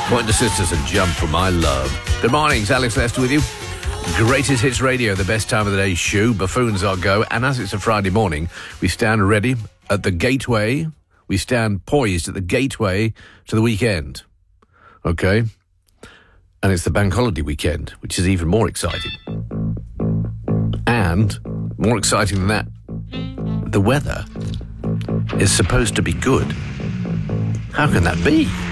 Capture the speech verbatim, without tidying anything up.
Point the sisters and jump for my love. Good morning, it's Alex Lester with you. Greatest Hits Radio, the best time of the day shoe. Buffoons are go. And as it's a Friday morning, we stand ready at the gateway. We stand poised at the gateway to the weekend. Okay? And it's the bank holiday weekend, which is even more exciting. And more exciting than that, the weather is supposed to be good. How can that be?